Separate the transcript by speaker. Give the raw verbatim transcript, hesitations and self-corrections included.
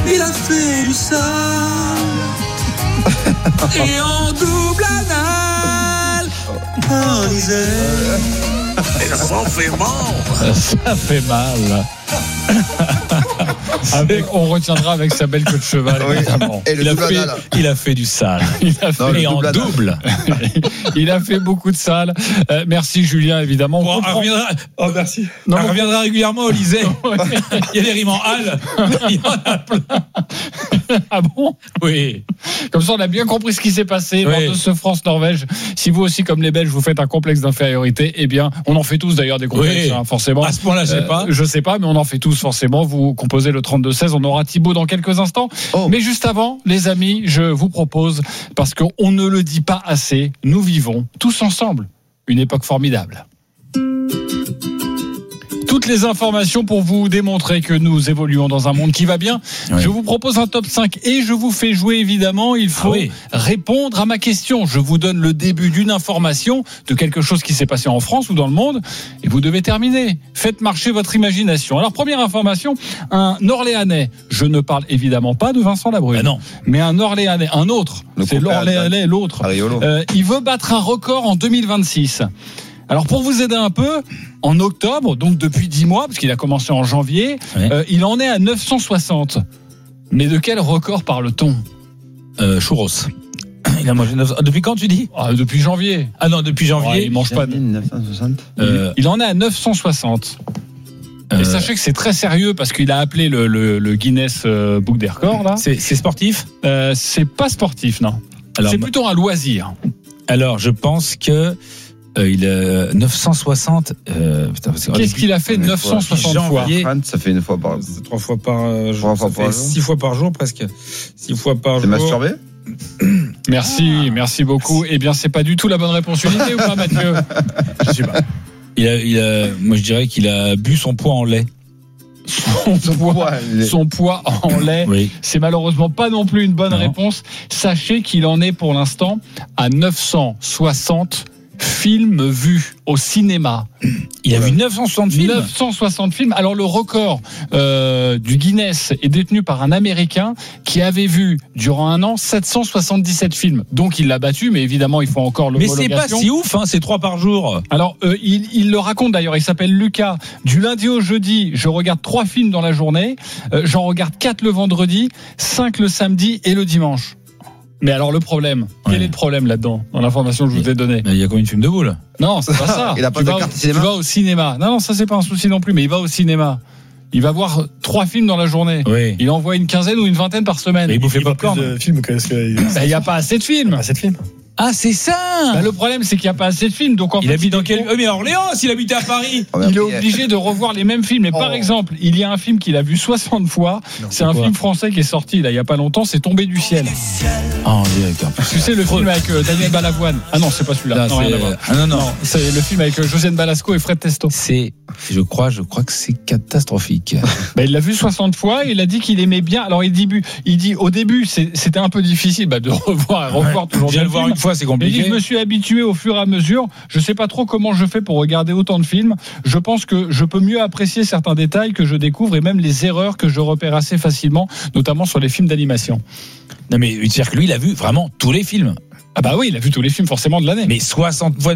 Speaker 1: il a fait du sale. Et en double anal, en Isère. Et ça fait mal.
Speaker 2: Ça fait mal. Avec, on retiendra avec sa belle queue de cheval,
Speaker 3: oui.
Speaker 2: évidemment.
Speaker 3: Et le
Speaker 2: il, a
Speaker 3: double
Speaker 2: fait,
Speaker 3: anal.
Speaker 2: il a fait du sale. Il a fait,
Speaker 3: non,
Speaker 2: et en double. Il a fait beaucoup de sale. Euh, merci Julien, évidemment.
Speaker 4: Bon, on reviendra,
Speaker 5: oh, merci.
Speaker 4: Non, on reviendra régulièrement au Lisée. Il y a des rimes en hall. Il y en a plein.
Speaker 2: Ah bon? Oui. Comme ça, on a bien compris ce qui s'est passé lors
Speaker 4: oui.
Speaker 2: de ce France-Norvège. Si vous aussi, comme les Belges, vous faites un complexe d'infériorité, eh bien, on en fait tous d'ailleurs des complexes,
Speaker 4: oui.
Speaker 2: hein, forcément.
Speaker 4: À ce point-là, je sais
Speaker 2: euh,
Speaker 4: pas.
Speaker 2: Je sais pas, mais on en fait tous forcément. Vous composez le trente-deux seize. On aura Thibaut dans quelques instants. Oh. Mais juste avant, les amis, je vous propose, parce qu'on ne le dit pas assez, nous vivons tous ensemble une époque formidable. Toutes les informations pour vous démontrer que nous évoluons dans un monde qui va bien. Oui. Je vous propose un top cinq et je vous fais jouer évidemment. Il faut ah oui. répondre à ma question. Je vous donne le début d'une information de quelque chose qui s'est passé en France ou dans le monde et vous devez terminer. Faites marcher votre imagination. Alors première information, un Orléanais. Je ne parle évidemment pas de Vincent Labrune.
Speaker 4: Ah non.
Speaker 2: Mais un Orléanais, un autre. Le c'est l'Orléanais, l'autre. Euh, il veut battre un record en deux mille vingt-six. Alors pour vous aider un peu, en octobre, donc depuis dix mois, parce qu'il a commencé en janvier, ouais. euh, il en est à neuf cent soixante. Mais de quel record parle-t-on ?
Speaker 4: euh, Churros. Il a mangé neuf cents. Depuis quand tu dis ?
Speaker 2: ah, Depuis janvier.
Speaker 4: Ah non, depuis janvier.
Speaker 2: Ouais, il mange pas. De...
Speaker 3: neuf cent soixante.
Speaker 2: Euh... Il en est à neuf cent soixante. Euh... Et sachez que c'est très sérieux parce qu'il a appelé le, le, le Guinness Book des records. Là.
Speaker 4: C'est, c'est sportif ?
Speaker 2: euh, C'est pas sportif, non. Alors, c'est plutôt un loisir.
Speaker 4: Alors je pense que Euh, il a neuf cent soixante. Euh, putain, parce que
Speaker 2: Qu'est-ce qu'il a fait neuf cent soixante fois,
Speaker 3: fois Ça fait une fois par.
Speaker 5: C'est trois fois par euh, jour.
Speaker 3: Trois fois
Speaker 5: ça
Speaker 3: par
Speaker 5: fait
Speaker 3: jour.
Speaker 5: six fois par jour presque. Six fois par
Speaker 3: c'est
Speaker 5: jour.
Speaker 3: C'est masturbé.
Speaker 2: Merci, ah. merci beaucoup. Eh bien, c'est pas du tout la bonne réponse. Une idée ou pas, Mathieu ?
Speaker 4: Je sais pas. Il a, il a, moi, je dirais qu'il a bu son poids en lait.
Speaker 2: Son, son, poids, son poids en lait, oui. C'est malheureusement pas non plus une bonne non. réponse. Sachez qu'il en est pour l'instant à neuf cent soixante films vus au cinéma.
Speaker 4: Il a vu neuf cent soixante films.
Speaker 2: neuf cent soixante films. Alors le record euh, du Guinness est détenu par un Américain qui avait vu durant un an sept cent soixante-dix-sept films. Donc il l'a battu, mais évidemment il faut encore l'homologation.
Speaker 4: Mais c'est pas si ouf, hein, c'est trois par jour.
Speaker 2: Alors euh, il, il le raconte d'ailleurs. Il s'appelle Lucas. Du lundi au jeudi, je regarde trois films dans la journée. Euh, j'en regarde quatre le vendredi, cinq le samedi et le dimanche. Mais alors le problème, quel ouais. est le problème là-dedans, dans l'information que je vous ai donnée ?
Speaker 4: Il y a combien de films de boules ?
Speaker 2: Non, c'est pas ça.
Speaker 3: Il a pas
Speaker 2: tu
Speaker 3: de
Speaker 2: vas,
Speaker 3: carte cinéma.
Speaker 2: Tu vas au cinéma. Non, non, ça c'est pas un souci non plus, mais il va au cinéma. Il va voir trois films dans la journée.
Speaker 4: Oui.
Speaker 2: Il en voit une quinzaine ou une vingtaine par semaine.
Speaker 4: Mais il bouffait
Speaker 5: pas plus de films qu'est-ce que.
Speaker 2: Ben, il y a pas assez de films.
Speaker 5: Pas assez de films.
Speaker 2: Ah, c'est ça. Ben, le problème, c'est qu'il n'y a pas assez de films. Donc en
Speaker 4: il
Speaker 2: fait,
Speaker 4: habite
Speaker 2: il
Speaker 4: dans quel
Speaker 2: faut...
Speaker 4: Mais à Orléans, s'il habitait à Paris.
Speaker 2: Il est obligé de revoir les mêmes films. Et oh. par exemple, il y a un film qu'il a vu soixante fois. Non, c'est, c'est un film français qui est sorti là, il n'y a pas longtemps. C'est Tombé du ciel.
Speaker 4: Ah, oh, d'accord.
Speaker 2: Tu sais, le film avec euh, Daniel Balavoine. Ah non, c'est pas celui-là.
Speaker 4: Non,
Speaker 2: non,
Speaker 4: c'est...
Speaker 2: rien à voir.
Speaker 4: Ah, non, non.
Speaker 2: non, c'est le film avec euh, Josiane Balasco et Fred Testo.
Speaker 4: C'est, je crois, je crois que c'est catastrophique.
Speaker 2: Ben, il l'a vu soixante fois. Et il a dit qu'il aimait bien. Alors il dit, il dit au début, c'est, c'était un peu difficile bah, de revoir et revoir
Speaker 4: ouais.
Speaker 2: toujours.
Speaker 4: Déjà le voir
Speaker 2: film.
Speaker 4: une fois, c'est compliqué.
Speaker 2: Il dit, je me suis habitué au fur et à mesure. Je sais pas trop comment je fais pour regarder autant de films. Je pense que je peux mieux apprécier certains détails que je découvre et même les erreurs que je repère assez facilement, notamment sur les films d'animation.
Speaker 4: Non mais c'est-à-dire que lui, il a vu vraiment tous les films.
Speaker 2: Ah bah oui, il a vu tous les films forcément de l'année.
Speaker 4: Mais soixante fois.